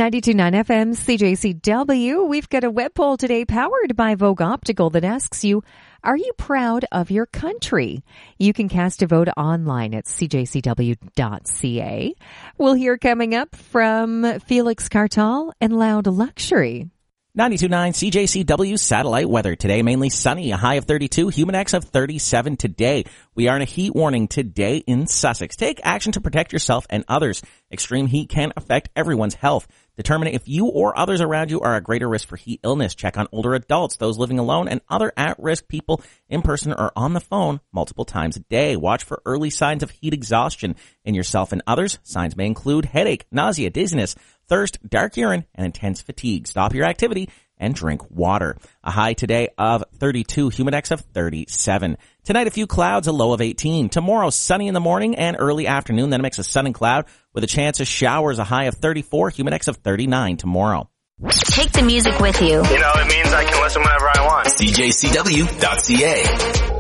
92.9 FM, CJCW. We've got a web poll today powered by Vogue Optical that asks you, are you proud of your country? You can cast a vote online at cjcw.ca. We'll hear coming up from Felix Cartal and Loud Luxury. 92.9 CJCW satellite weather. Today, mainly sunny, a high of 32, humid index of 37 today. We are in a heat warning today in Sussex. Take action to protect yourself and others. Extreme heat can affect everyone's health. Determine if you or others around you are at greater risk for heat illness. Check on older adults, those living alone, and other at-risk people in person or on the phone multiple times a day. Watch for early signs of heat exhaustion in yourself and others. Signs may include headache, nausea, dizziness, thirst, dark urine, and intense fatigue. Stop your activity and drink water. A high today of 32, humid index of 37. Tonight, a few clouds, a low of 18. Tomorrow, sunny in the morning and early afternoon, then a mix of sun and cloud with a chance of showers, a high of 34, humid index of 39 tomorrow. Take the music with you. It means I can listen whenever I want. CJCW.ca.